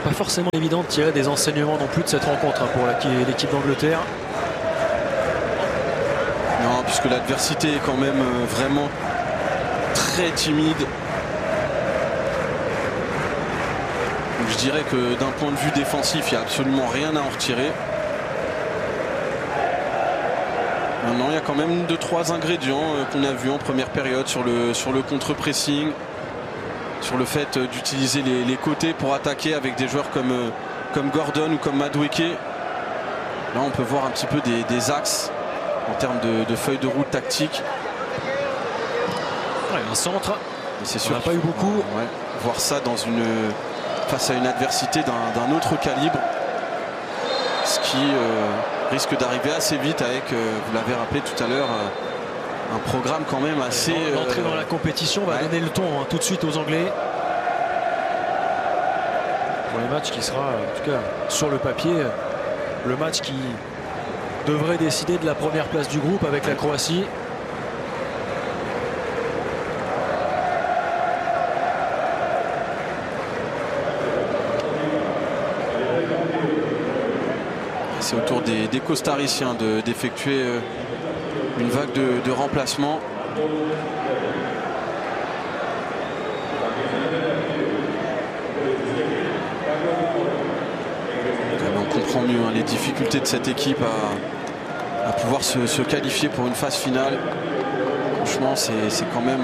pas forcément évident de tirer des enseignements non plus de cette rencontre pour l'équipe d'Angleterre. Non, puisque l'adversité est quand même vraiment très timide. Donc je dirais que d'un point de vue défensif, il n'y a absolument rien à en retirer. Maintenant, il y a quand même 2-3 ingrédients qu'on a vus en première période sur le contre-pressing, sur le fait d'utiliser les côtés pour attaquer avec des joueurs comme Gordon ou comme Madueke. Là, on peut voir un petit peu des axes en termes de feuille de route tactique. Ouais, un centre, c'est sûr, on n'a pas eu beaucoup. Ouais, voir ça face à une adversité d'un autre calibre, ce qui risque d'arriver assez vite avec, vous l'avez rappelé tout à l'heure, un programme quand même assez... L'entrée dans la compétition va donner le ton tout de suite aux Anglais. Pour les matchs qui sera, en tout cas sur le papier, le match qui devrait décider de la première place du groupe avec la Croatie. C'est au tour des Costariciens d'effectuer une vague de remplacement. On comprend mieux les difficultés de cette équipe à pouvoir se qualifier pour une phase finale. Franchement, c'est quand même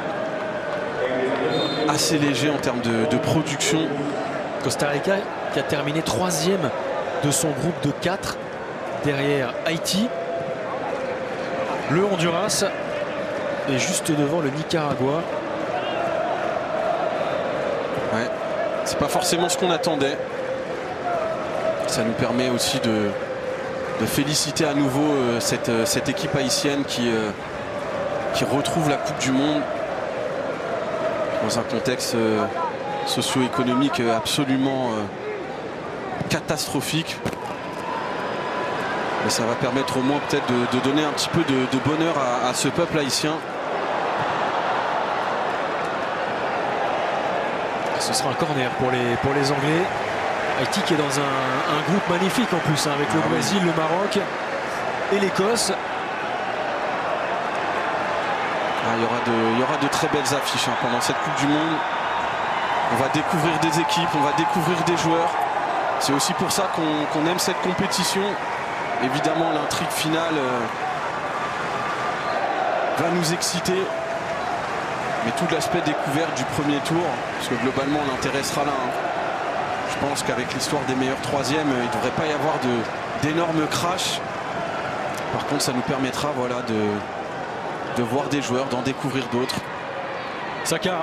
assez léger en termes de production. Costa Rica qui a terminé 3e de son groupe de 4 derrière Haïti, le Honduras et juste devant le Nicaragua. Ouais, c'est pas forcément ce qu'on attendait. Ça nous permet aussi de féliciter à nouveau cette équipe haïtienne qui retrouve la Coupe du Monde dans un contexte socio-économique absolument catastrophique. Mais ça va permettre au moins peut-être de donner un petit peu de bonheur à ce peuple haïtien. Ce sera un corner pour les Anglais. Haïti qui est dans un groupe magnifique en plus, avec le Brésil, le Maroc et l'Écosse. Il y aura de très belles affiches pendant cette Coupe du Monde. On va découvrir des équipes, on va découvrir des joueurs. C'est aussi pour ça qu'on aime cette compétition. Évidemment, l'intrigue finale va nous exciter. Mais tout l'aspect découverte du premier tour, parce que globalement, on l'intéressera là. Je pense qu'avec l'histoire des meilleurs troisièmes, il ne devrait pas y avoir d'énormes crashs. Par contre, ça nous permettra de voir des joueurs, d'en découvrir d'autres. Saka.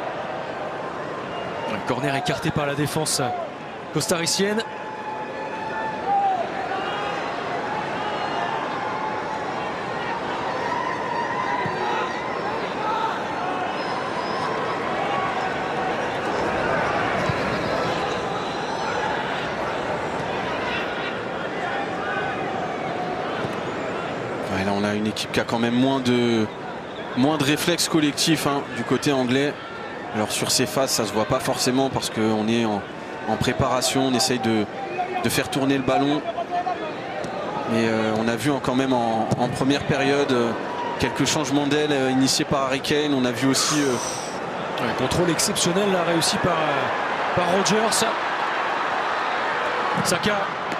Un corner écarté par la défense costaricienne. Ouais, là on a une équipe qui a quand même moins de réflexes collectifs du côté anglais. Alors sur ces phases ça se voit pas forcément parce qu'on est en préparation, on essaye de faire tourner le ballon. Mais on a vu quand même en première période quelques changements d'aile initiés par Harry Kane. On a vu aussi un contrôle exceptionnel là, réussi par Rogers. Saka.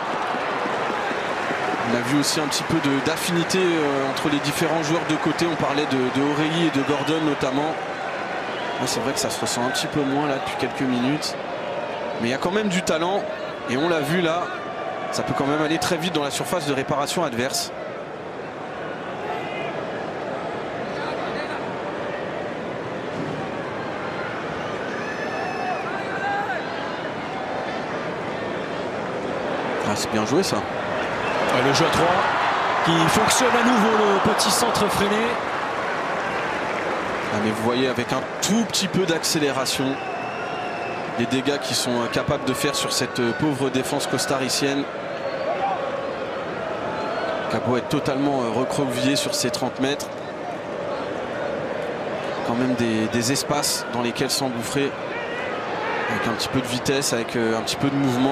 On a vu aussi un petit peu d'affinité entre les différents joueurs de côté. On parlait de Aurélie et de Gordon notamment. C'est vrai que ça se ressent un petit peu moins là depuis quelques minutes. Mais il y a quand même du talent. Et on l'a vu là. Ça peut quand même aller très vite dans la surface de réparation adverse. Ah, c'est bien joué ça. Le jeu à 3 qui fonctionne à nouveau, le petit centre freiné. Ah, mais vous voyez avec un tout petit peu d'accélération les dégâts qu'ils sont capables de faire sur cette pauvre défense costaricienne. Cabo est totalement recroquevillé sur ses 30 mètres. Quand même des espaces dans lesquels s'engouffrer avec un petit peu de vitesse, avec un petit peu de mouvement.